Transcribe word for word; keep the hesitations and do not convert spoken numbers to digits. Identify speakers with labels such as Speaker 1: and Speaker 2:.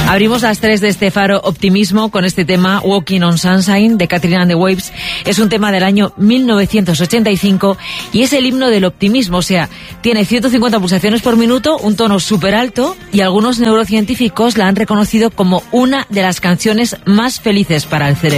Speaker 1: Abrimos las tres de este Faro Optimismo con este tema Walking on Sunshine de Katrina and the Waves. Es un tema del año mil novecientos ochenta y cinco y es el himno del optimismo, o sea, tiene ciento cincuenta pulsaciones por minuto, un tono súper alto, y algunos neurocientíficos la han reconocido como una de las canciones más felices para el cerebro.